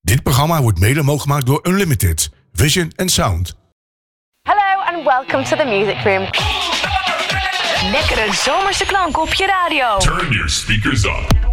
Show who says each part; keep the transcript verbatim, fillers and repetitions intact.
Speaker 1: Dit programma wordt mede mogelijk gemaakt door Unlimited, Vision and Sound.
Speaker 2: Hello and welcome to the Music Room.
Speaker 3: Lekkere zomerse klanken op je radio.
Speaker 4: Turn your speakers up.